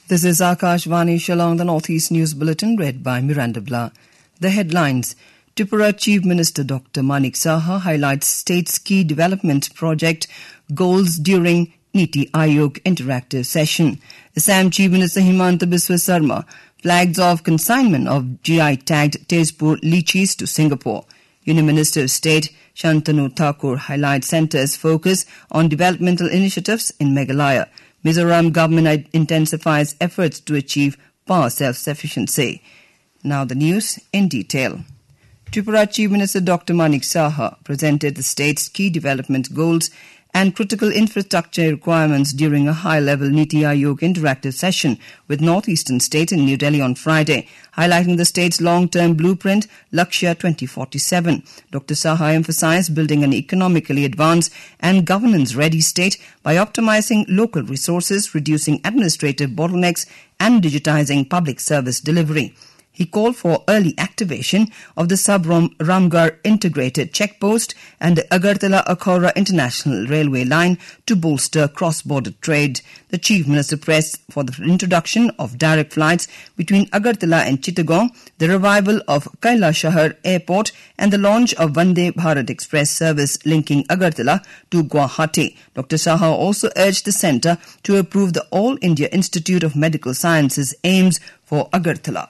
This is Akashvani Shillong, the Northeast News Bulletin, read by Miranda Blah. The headlines. Tripura Chief Minister Dr. Manik Saha highlights state's key development project goals during Niti Aayog interactive session. Assam Chief Minister Himanta Biswa Sarma flags off consignment of GI-tagged Tezpur lychees to Singapore. Union Minister of State Shantanu Thakur highlights centre's focus on developmental initiatives in Meghalaya. Mizoram government intensifies efforts to achieve power self-sufficiency. Now the news in detail. Tripura Chief Minister Dr. Manik Saha presented the state's key development goals and critical infrastructure requirements during a high-level Niti Aayog interactive session with northeastern states in New Delhi on Friday, highlighting the state's long-term blueprint, Lakshya 2047. Dr. Saha emphasized building an economically advanced and governance-ready state by optimizing local resources, reducing administrative bottlenecks, and digitizing public service delivery. He called for early activation of the Sub-Ramgarh integrated checkpost and the Agartala-Akhora international railway line to bolster cross-border trade. The Chief Minister pressed for the introduction of direct flights between Agartala and Chittagong, the revival of Kailashahar Airport, and the launch of Vande Bharat Express service linking Agartala to Guwahati. Dr. Saha also urged the centre to approve the All India Institute of Medical Sciences aims for Agartala.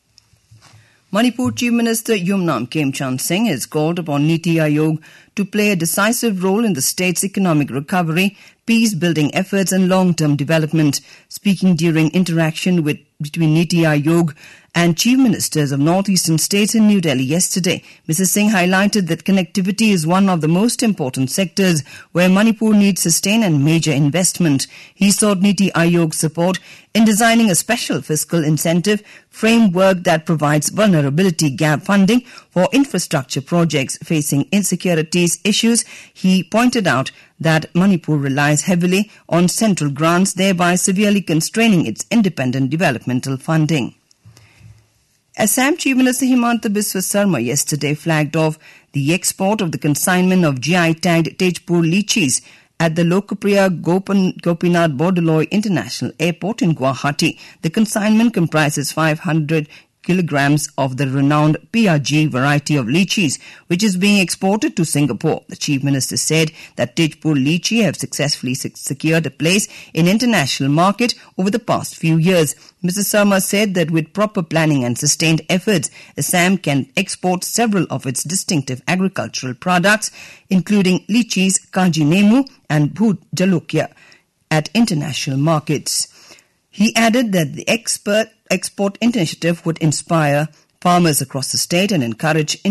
Manipur Chief Minister Yumnam Khemchand Singh has called upon Niti Aayog to play a decisive role in the state's economic recovery, peace-building efforts and long-term development. Speaking during interaction between Niti Aayog and Chief Ministers of northeastern states in New Delhi yesterday, Mr. Singh highlighted that connectivity is one of the most important sectors where Manipur needs sustained and major investment. He sought Niti Aayog's support in designing a special fiscal incentive framework that provides vulnerability gap funding for infrastructure projects facing insecurities issues. He pointed out that Manipur relies heavily on central grants, thereby severely constraining its independent developmental funding. Assam Chief Minister Himanta Biswa Sarma yesterday flagged off the export of the consignment of GI-tagged Tezpur lychees at the Lokapriya Gopinath Bordoloi International Airport in Guwahati. The consignment comprises 500 kilograms of the renowned PRG variety of lychees, which is being exported to Singapore. The Chief Minister said that Tezpur lychee have successfully secured a place in international market over the past few years. Mr. Sarma said that with proper planning and sustained efforts, Assam can export several of its distinctive agricultural products, including lychees, kaji nemu and bhoot jalukya, at international markets. He added that the export initiative would inspire farmers across the state and encourage